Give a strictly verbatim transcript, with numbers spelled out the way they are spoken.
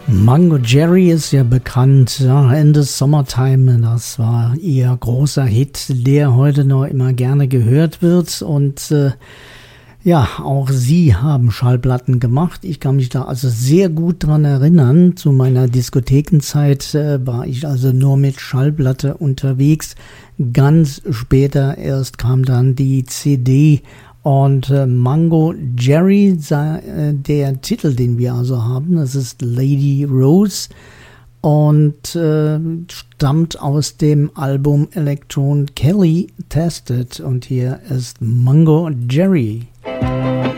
Mango Jerry ist ja bekannt, ja, Ende Summertime, das war ihr großer Hit, der heute noch immer gerne gehört wird und äh, ja, auch sie haben Schallplatten gemacht. Ich kann mich da also sehr gut dran erinnern. Zu meiner Diskothekenzeit äh, war ich also nur mit Schallplatte unterwegs. Ganz später erst kam dann die C D. Und äh, Mango Jerry, äh, der Titel, den wir also haben, das ist Lady Rose und äh, stammt aus dem Album Electron Kelly Tested. Und hier ist Mango Jerry.